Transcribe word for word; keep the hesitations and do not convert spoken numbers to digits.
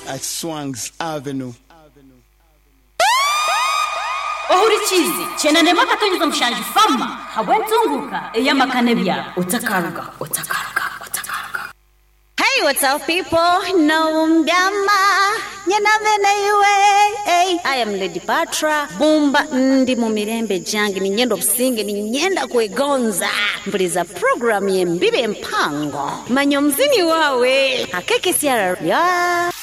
at Swangs Avenue. Ohurichizi chena nema katonyeza mshanji fama hawentunguka eyamakanebya utakaruga utakaruga utakaruga. Hey, what's up people? No mbyama nyana vene iwe. Hey, I am Lady Patra. Bumba ndi mumirembe jangi ni nyendo businge ni nyenda kwegonza. Mpuliza program ye mbibe mpango. Manyomzini wawe. Hakeke siara ya.